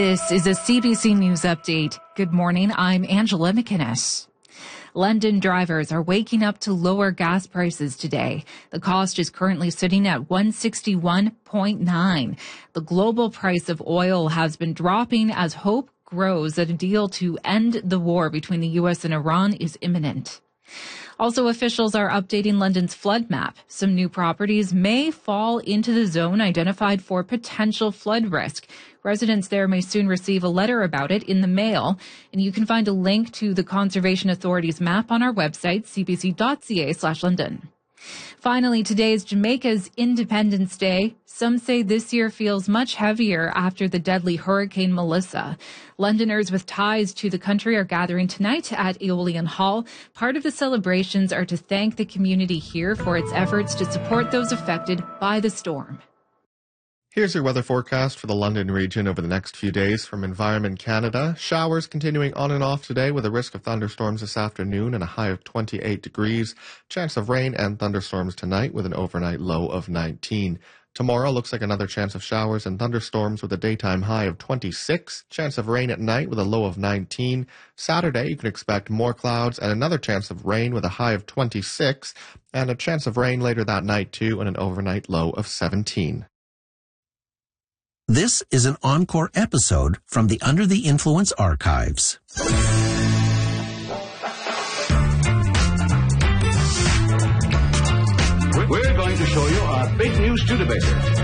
This is a CBC News update. Good morning, I'm Angela McInnes. London drivers are waking up to lower gas prices today. The cost is currently sitting at $161.9. The global price of oil has been dropping as hope grows that a deal to end the war between the U.S. and Iran is imminent. Also, officials are updating London's flood map. Some new properties may fall into the zone identified for potential flood risk. Residents there may soon receive a letter about it in the mail. And you can find a link to the Conservation Authority's map on our website, cbc.ca/London. Finally, today is Jamaica's Independence Day. Some say this year feels much heavier after the deadly Hurricane Melissa. Londoners with ties to the country are gathering tonight at Aeolian Hall. Part of the celebrations are to thank the community here for its efforts to support those affected by the storm. Here's your weather forecast for the London region over the next few days from Environment Canada. Showers continuing on and off today with a risk of thunderstorms this afternoon and a high of 28 degrees. Chance of rain and thunderstorms tonight with an overnight low of 19. Tomorrow looks like another chance of showers and thunderstorms with a daytime high of 26. Chance of rain at night with a low of 19. Saturday, you can expect more clouds and another chance of rain with a high of 26. And a chance of rain later that night too and an overnight low of 17. This is an encore episode from the Under the Influence archives. We're going to show you our big new Studebaker.